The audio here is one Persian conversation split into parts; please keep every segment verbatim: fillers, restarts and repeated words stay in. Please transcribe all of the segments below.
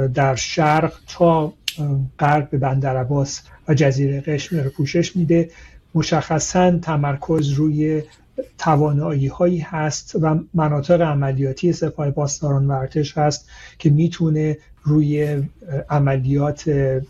در شرق تا غرب به بندر عباس و جزیره قشم رو پوشش میده. مشخصاً تمرکز روی توانایی هایی هست و مناطق عملیاتی سپاه پاسداران و ارتش هست که میتونه روی عملیات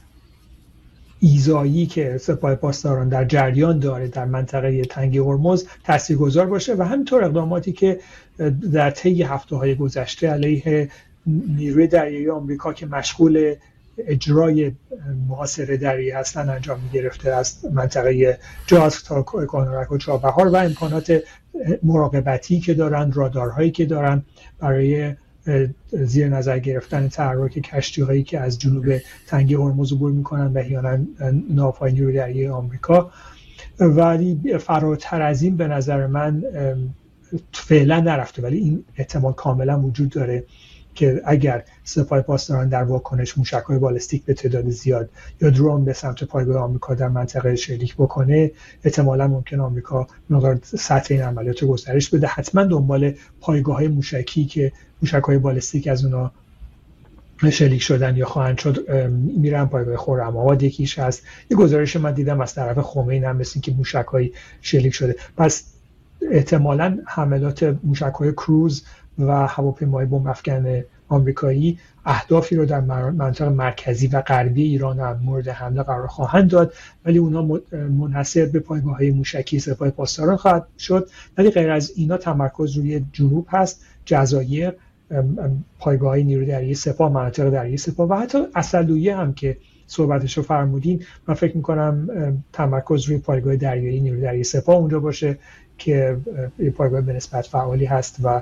ایذایی که سپاه پاسداران در جریان داره در منطقه تنگه هرمز تاثیرگذار باشه و همینطور اقداماتی که در طی هفته‌های گذشته علیه نیروی دریایی آمریکا که مشغول اجرای محاصره دریایی هستن انجام گرفته است، منطقه جاسک تا کانارک و چابهار و امکانات مراقبتی که دارن، رادارهایی که دارن برای زیر نظر گرفتن تحرک کشتی‌هایی که از جنوب تنگه هرمز عبور می‌کنن و احیانا ناوهای نیروی دریایی آمریکا. ولی فراتر از این به نظر من فعلا نرفته، ولی این احتمال کاملا وجود داره که اگر سپاه پاسداران در واکنش موشک‌های بالستیک به تعداد زیاد یا درون به سمت پایگاه آمریکا در منطقه شلیک بکنه، احتمالاً ممکن آمریکا مقدار سطح این عملیات رو گسترش بده. حتما دنبال پایگاه‌های موشکی که موشک‌های بالستیک از اونا شلیک شدن یا خواهند شد میرن. پایگاه خرم‌آباد یکیش هست. یه گزارش من دیدم از طرف خمینی هم مثل که موشک‌های شلیک شده. پس احتمالاً حملات موشک‌های کروز و هواپیمای بمب افکن آمریکایی اهدافی رو در منطقه مرکزی و غربی ایران هم مورد حمله قرار خواهند داد، ولی اونا منحصر به پایگاه‌های موشکی سپاه پاسداران خواهد شد. ولی غیر از اینا تمرکز روی جنوب هست، جزایر، پایگاه‌های نیروی دریایی سپاه، مناطق دریایی سپاه و حتی اسدویه هم که صحبتش رو فرمودین. من فکر می‌کنم تمرکز روی پایگاه دریایی نیروی دریایی سپاه اونجا باشه که پایگاه به نسبت فعالی هست و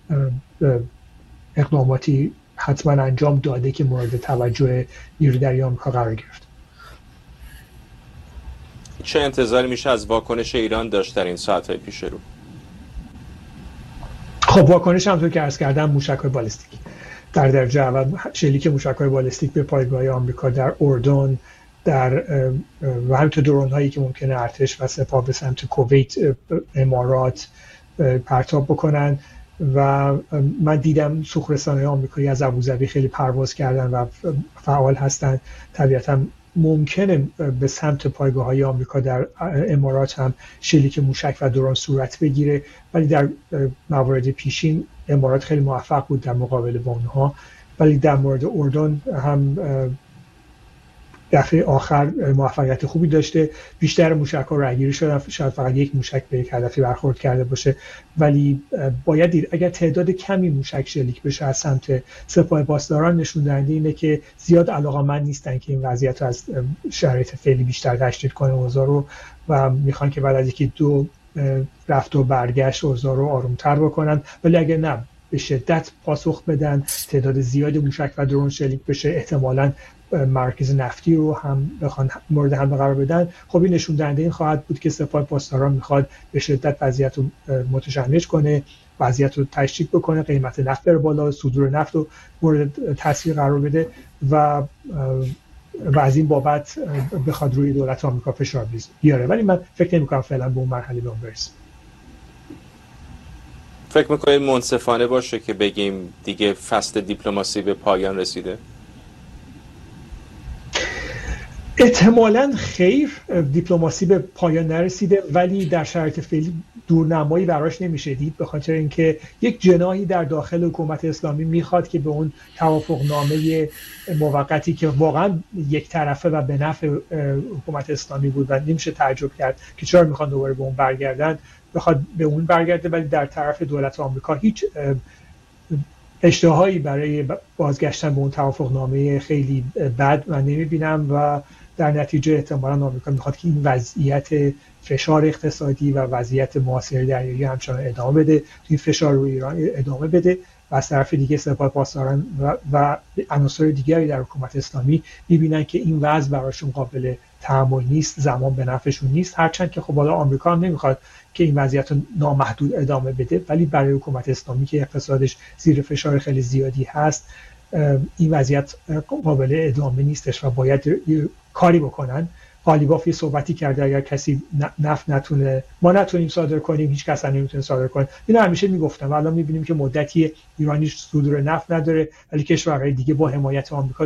اقداماتی حتما انجام داده که مورد توجه نیروی دریایی آمریکا قرار گرفت. چه انتظاری میشه از واکنش ایران داشت در این ساعت‌های پیش رو؟ خب واکنش همونطور که عرض کردم موشک‌های بالستیک در درجه اول، شلیک موشک‌های بالستیک به پایگاه آمریکا در اردن، در و همینطور درون‌هایی که ممکنه ارتش و سپاه به سمت کویت، امارات پرتاب بکنن. و من دیدم سوخرسان‌های آمریکایی از ابوظبی خیلی پرواز کردن و فعال هستن. طبیعتاً ممکنه به سمت پایگاه‌های آمریکا در امارات هم شلیک موشک و درون صورت بگیره، ولی در موارد پیشین امارات خیلی موفق بود در مقابله با اونها. ولی در مورد اردن هم دفعه آخر موفقیت خوبی داشته. بیشتر موشک‌ها رهگیری شدن، شاید فقط یک موشک به یک هدفی برخورد کرده باشه، ولی باید دید اگر تعداد کمی موشک شلیک بشه از سمت سپاه پاسداران، نشون دهنده اینه که زیاد علاقه‌مند نیستن که این وضعیت رو از شرایط فعلی بیشتر تشدید کنه اوضاع رو و میخوان که بعد از یکی دو رفت و برگشت اوضاع رو آرومتر بکنن. ولی اگر نه به شدت پاسخ بدن، تعداد زیاد موشک و درون شلیک بشه، احتمالاً مرکز نفتی رو هم بخوان مورد حمله قرار بدن، خب این نشون دهنده این خواهد بود که سپاه پاسداران میخواد به شدت وضعیت رو متشنج کنه، وضعیت رو تشدید بکنه، قیمت نفت بره بالا، صدور نفت رو مورد تاثیر قرار بده و و از این بابت بخواد روی دولت آمریکا فشار بیاره. ولی من فکر نمی‌کنم فعلا به اون مرحله برسیم. فکر می‌کنید منصفانه باشه که بگیم دیگه فصل دیپلماسی به پایان رسیده؟ احتمالاً خیر، دیپلماسی به پایان نرسیده، ولی در شرایط فعلی دورنمایی براش نمیشه دید، به خاطر اینکه یک جناحی در داخل حکومت اسلامی میخواد که به اون توافقنامه موقتی که واقعا یک طرفه و به نفع حکومت اسلامی بود و نمیشه تعجب کرد که چرا میخوان دوباره به اون برگردن، بخواد به اون برگرده، ولی در طرف دولت آمریکا هیچ اشتهایی برای بازگشتن به اون توافقنامه خیلی بد من نمیبینم و در نتیجه احتمالاً آمریکا میخواد که این وضعیت فشار اقتصادی و وضعیت محاصره دریایی همچنان ادامه بده، این فشار رو ایران ادامه بده و از طرف دیگه سپاه پاسداران و, و عناصر دیگری در حکومت اسلامی میبینن که این وضع براشون قابل تحمل نیست، زمان به نفعشون نیست. هرچند که خب حالا آمریکا هم نمیخواد که این وضعیت رو نامحدود ادامه بده، ولی برای حکومت اسلامی که اقتصادش زیر فشار خیلی زیادی هست این وضعیت قابل ادامه نیستش و باید کاری بکنن. قالیباف یه صحبتی کرده اگر کسی نفت نتونه، ما نتونیم صادر کنیم، هیچ کس نمیتونه صادر کنه. اینو همیشه میگفتم. الان میبینیم که مدتی ایرانی صدور نفت نداره، ولی کشورهای دیگه با حمایت آمریکا